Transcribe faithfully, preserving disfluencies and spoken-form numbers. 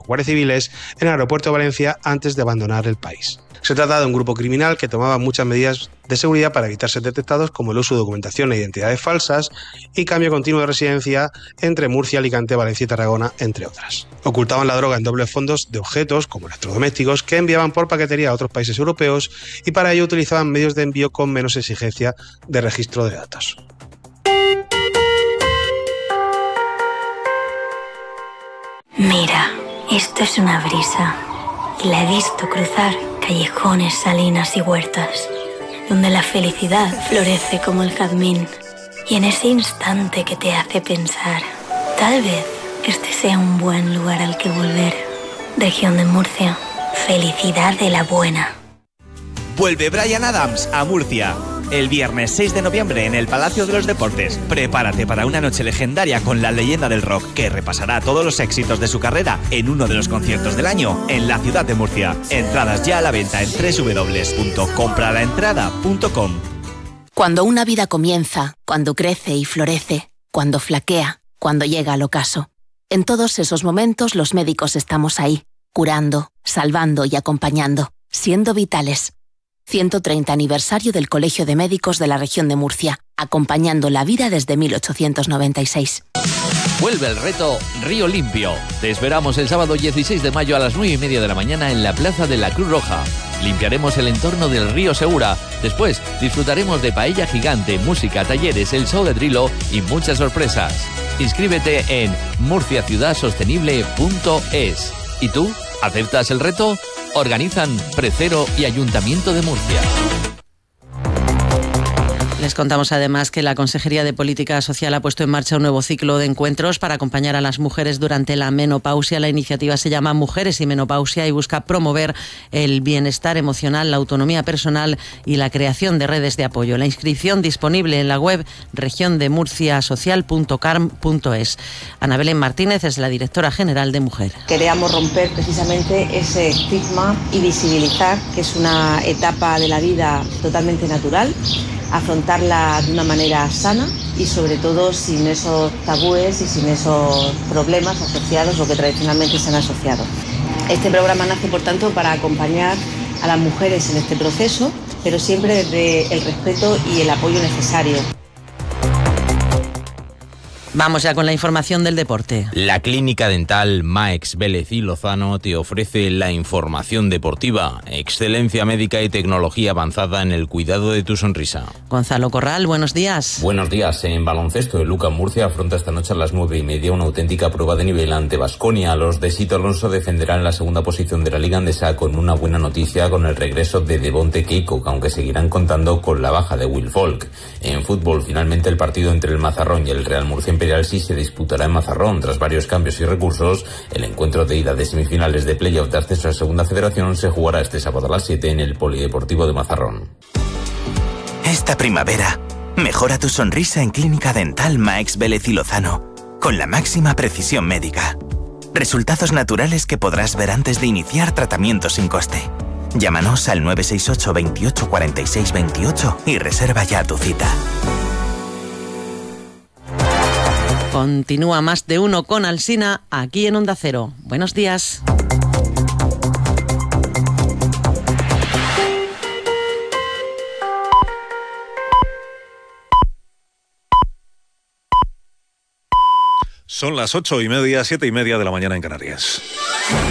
guardias civiles en el aeropuerto de Valencia antes de abandonar el país. Se trata de un grupo criminal que tomaba muchas medidas de seguridad para evitar ser detectados, como el uso de documentación e identidades falsas y cambio continuo de residencia entre Murcia, Alicante, Valencia y Tarragona, entre otras. Ocultaban la droga en dobles fondos de objetos, como electrodomésticos, que enviaban por paquetería a otros países europeos y para ello utilizaban medios de envío con menos exigencia de registro de datos. Mira, esto es una brisa y la he visto cruzar callejones, salinas y huertas, donde la felicidad florece como el jazmín. Y en ese instante que te hace pensar, tal vez este sea un buen lugar al que volver. Región de Murcia, felicidad de la buena. Vuelve Bryan Adams a Murcia. El viernes seis de noviembre en el Palacio de los Deportes. Prepárate para una noche legendaria con la leyenda del rock que repasará todos los éxitos de su carrera en uno de los conciertos del año en la ciudad de Murcia. Entradas ya a la venta en doble u doble u doble u punto compra la entrada punto com. Cuando una vida comienza, cuando crece y florece, cuando flaquea, cuando llega al ocaso. En todos esos momentos los médicos estamos ahí, curando, salvando y acompañando, siendo vitales. ciento treinta aniversario del Colegio de Médicos de la Región de Murcia, acompañando la vida desde mil ochocientos noventa y seis. Vuelve el reto Río Limpio. Te esperamos el sábado dieciséis de mayo a las nueve y media de la mañana en la Plaza de la Cruz Roja. Limpiaremos el entorno del río Segura. Después disfrutaremos de paella gigante, música, talleres, el show de Drilo y muchas sorpresas. Inscríbete en murcia ciudad sostenible punto es. ¿Y tú? ¿Aceptas el reto? Organizan Precero y Ayuntamiento de Murcia. Les contamos además que la Consejería de Política Social ha puesto en marcha un nuevo ciclo de encuentros para acompañar a las mujeres durante la menopausia. La iniciativa se llama Mujeres y Menopausia y busca promover el bienestar emocional, la autonomía personal y la creación de redes de apoyo. La inscripción disponible en la web región de murcia social punto carm punto es. Ana Belén Martínez es la directora general de Mujer. Queríamos romper precisamente ese estigma y visibilizar que es una etapa de la vida totalmente natural, afrontarla de una manera sana y sobre todo sin esos tabúes y sin esos problemas asociados o que tradicionalmente se han asociado. Este programa nace, por tanto, para acompañar a las mujeres en este proceso, pero siempre desde el respeto y el apoyo necesario. Vamos ya con la información del deporte. La clínica dental Max Vélez y Lozano te ofrece la información deportiva, excelencia médica y tecnología avanzada en el cuidado de tu sonrisa. Gonzalo Corral, buenos días. Buenos días. En baloncesto, el Luca Murcia afronta esta noche a las nueve y media una auténtica prueba de nivel ante Baskonia. Los de Sito Alonso defenderán la segunda posición de la Liga Andesa con una buena noticia con el regreso de Devonte Keiko, aunque seguirán contando con la baja de Will Folk. En fútbol, finalmente el partido entre el Mazarrón y el Real Murcia Imperial sí se disputará en Mazarrón. Tras varios cambios y recursos, el encuentro de ida de semifinales de playoff de acceso a Segunda Federación se jugará este sábado a las siete en el Polideportivo de Mazarrón. Esta primavera, mejora tu sonrisa en Clínica Dental Max Vélez y Lozano, con la máxima precisión médica. Resultados naturales que podrás ver antes de iniciar tratamiento sin coste. Llámanos al nueve seis ocho, veintiocho, cuarenta y seis, veintiocho y reserva ya tu cita. Continúa Más de Uno con Alsina, aquí en Onda Cero. Buenos días. Son las ocho y media, siete y media de la mañana en Canarias.